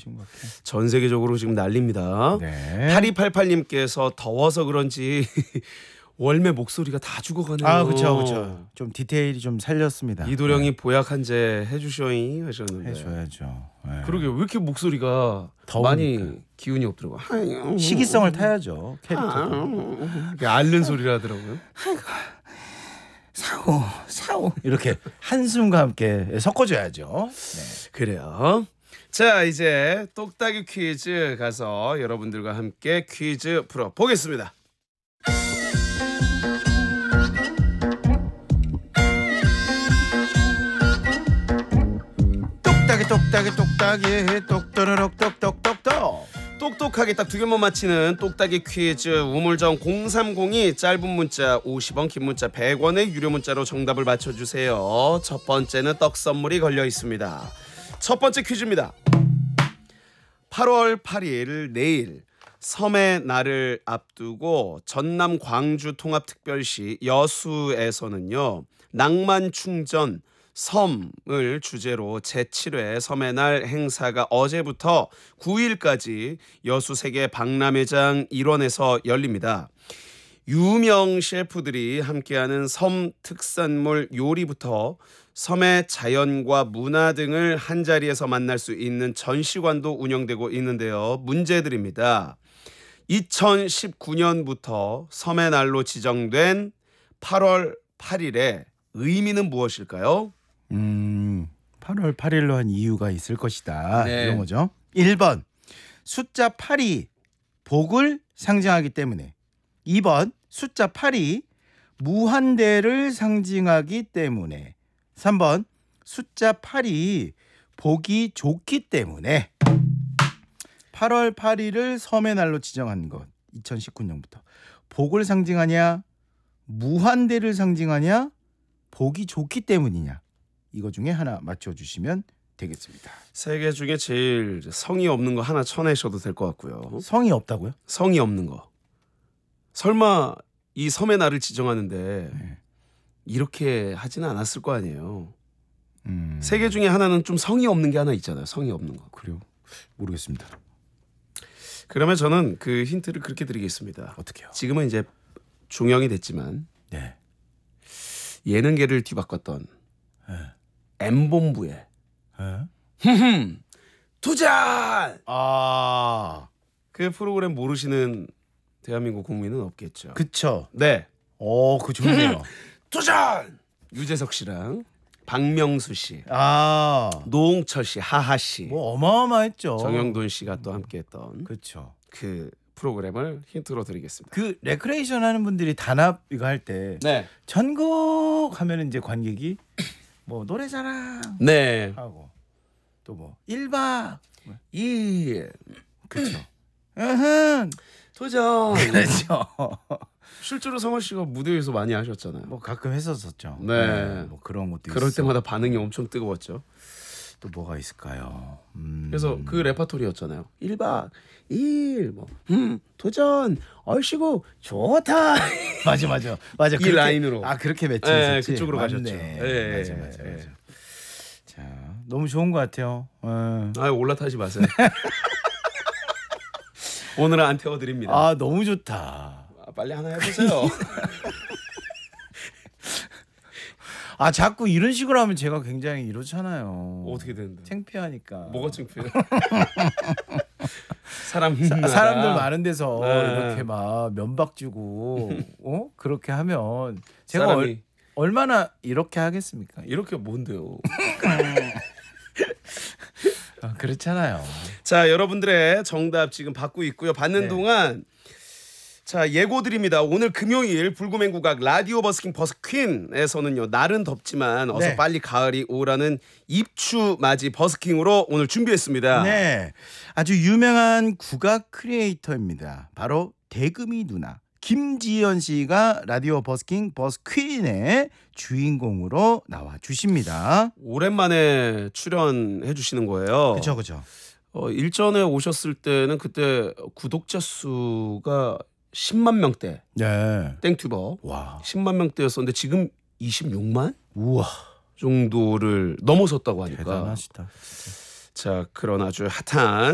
오신 것 같아요. 전 세계적으로 지금 난립니다. 네. 8288님께서 더워서 그런지 월매 목소리가 다 죽어가네요. 아, 그렇죠. 좀 디테일이 좀 살렸습니다. 이도령이 보약 한 제 해주셔잉 하셨는데. 해줘야죠. 네. 그러게 왜 이렇게 목소리가 더우니까. 많이 기운이 없더라고. 시기성을 타야죠. 캐릭터. 앓는 소리를 하더라고요. 사오 이렇게 한숨과 함께 섞어줘야죠. 네. 그래요. 자, 이제 똑딱이 퀴즈 가서 여러분들과 함께 퀴즈 풀어보겠습니다. 똑딱이 똑또르륵 똑똑똑똑. 똑똑하게 딱 두 개만 맞히는 똑딱이 퀴즈 우물정 0302 짧은 문자 50원 긴 문자 100원의 유료 문자로 정답을 맞춰주세요. 첫 번째는 떡 선물이 걸려 있습니다. 첫 번째 퀴즈입니다. 8월 8일 내일 섬의 날을 앞두고 전남 광주 통합특별시 여수에서는요 낭만 충전 섬을 주제로 제7회 섬의 날 행사가 어제부터 9일까지 여수 세계 박람회장 일원에서 열립니다. 유명 셰프들이 함께하는 섬 특산물 요리부터 섬의 자연과 문화 등을 한자리에서 만날 수 있는 전시관도 운영되고 있는데요. 문제드립니다. 2019년부터 섬의 날로 지정된 8월 8일의 의미는 무엇일까요? 8월 8일로 한 이유가 있을 것이다. 네. 이런 거죠. 1번 숫자 8이 복을 상징하기 때문에. 2번 숫자 8이 무한대를 상징하기 때문에. 3번 숫자 8이 복이 좋기 때문에. 8월 8일을 섬의 날로 지정한 것 2019년부터 복을 상징하냐 무한대를 상징하냐 복이 좋기 때문이냐 이거 중에 하나 맞춰주시면 되겠습니다. 세 개 중에 제일 성의 없는 거 하나 쳐내셔도 될 것 같고요. 성이 없다고요? 성의 없는 거. 설마 이 섬의 날을 지정하는데 네. 이렇게 하지는 않았을 거 아니에요. 세 개 중에 하나는 좀 성의 없는 게 하나 있잖아요. 성의 없는 거. 그래요? 모르겠습니다. 그러면 저는 그 힌트를 그렇게 드리겠습니다. 어떻게요? 지금은 이제 중형이 됐지만 네. 예능계를 뒤바꿨던 네. M본부의 네? 도전! 아, 그 프로그램 모르시는 대한민국 국민은 없겠죠. 그쵸. 네. 그 좋네요. 도전! 유재석 씨랑 박명수 씨, 아, 노홍철 씨, 하하 씨, 뭐 어마어마했죠. 정영돈 씨가 또 함께했던 그렇죠. 그 프로그램을 힌트로 드리겠습니다. 그 레크레이션 하는 분들이 단합 이거 할 때 네. 전곡 하면 이제 관객이 뭐 노래자랑 네. 하고 또 뭐 1박 이 그렇죠. 으흠 도전. 그렇죠. 실제로 성화 씨가 무대 위에서 많이 하셨잖아요. 뭐 가끔 했었었죠. 네. 뭐 그런 것도 그럴 있어. 때마다 반응이 엄청 뜨거웠죠. 또 뭐가 있을까요? 그래서 그 레파토리였잖아요. 1박 2일 뭐 도전 얼씨구 좋다. 맞아. 이 그렇게, 라인으로. 그렇게 네, 매치했었지. 그쪽으로 맞네. 가셨죠. 네, 맞아. 네. 자, 너무 좋은 것 같아요. 올라타지 마세요. 오늘은 안 태워드립니다. 너무 좋다. 빨리 하나 해보세요. 자꾸 이런 식으로 하면 제가 굉장히 이렇잖아요. 어떻게 되는데? 창피하니까. 뭐가 창피해요? 사람들 많은 데서 네. 이렇게 막 면박 주고 그렇게 하면 제가 사람이 얼마나 이렇게 하겠습니까? 이렇게 뭔데요? 그렇잖아요. 자, 여러분들의 정답 지금 받고 있고요. 받는 네. 동안 자, 예고 드립니다. 오늘 금요일 불구맹구각 라디오 버스킹 버스퀸에서는요. 날은 덥지만 어서 네. 빨리 가을이 오라는 입추 맞이 버스킹으로 오늘 준비했습니다. 네, 아주 유명한 국악 크리에이터입니다. 바로 대금이 누나 김지연 씨가 라디오 버스킹 버스퀸의 주인공으로 나와 주십니다. 오랜만에 출연해 주시는 거예요. 그렇죠. 일전에 오셨을 때는 그때 구독자 수가 10만 명대. 네. 땡튜버. 와. 10만 명대였었는데 지금 26만 우와. 정도를 넘어섰다고 하니까. 대단하시다. 자, 그런 아주 핫한